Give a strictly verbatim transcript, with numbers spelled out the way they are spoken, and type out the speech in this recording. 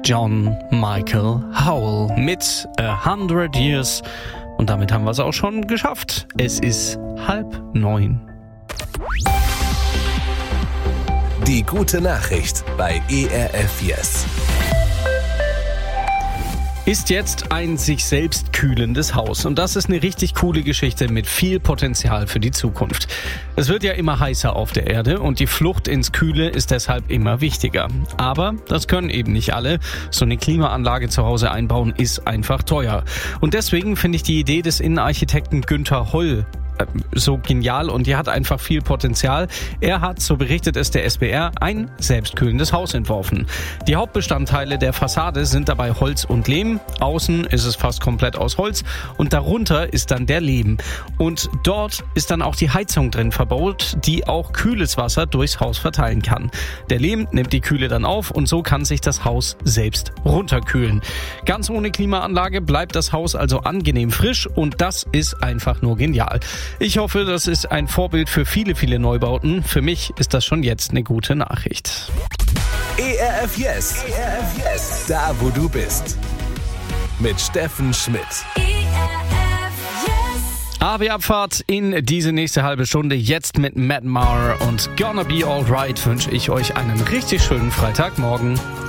John Michael Howell mit A Hundred Years. Und damit haben wir es auch schon geschafft. Es ist halb neun. Die gute Nachricht bei E R F Yes. Ist jetzt ein sich selbst kühlendes Haus. Und das ist eine richtig coole Geschichte mit viel Potenzial für die Zukunft. Es wird ja immer heißer auf der Erde und die Flucht ins Kühle ist deshalb immer wichtiger. Aber das können eben nicht alle. So eine Klimaanlage zu Hause einbauen ist einfach teuer. Und deswegen finde ich die Idee des Innenarchitekten Günther Holl so genial und die hat einfach viel Potenzial. Er hat, so berichtet es der S B R, ein selbstkühlendes Haus entworfen. Die Hauptbestandteile der Fassade sind dabei Holz und Lehm. Außen ist es fast komplett aus Holz und darunter ist dann der Lehm. Und dort ist dann auch die Heizung drin verbaut, die auch kühles Wasser durchs Haus verteilen kann. Der Lehm nimmt die Kühle dann auf und so kann sich das Haus selbst runterkühlen. Ganz ohne Klimaanlage bleibt das Haus also angenehm frisch und das ist einfach nur genial. Ich hoffe, das ist ein Vorbild für viele, viele Neubauten. Für mich ist das schon jetzt eine gute Nachricht. E R F Yes. E R F Yes. Da, wo du bist. Mit Steffen Schmidt. E R F Yes. A B Abfahrt in diese nächste halbe Stunde. Jetzt mit Matt Maher und Gonna Be Alright wünsche ich euch einen richtig schönen Freitagmorgen.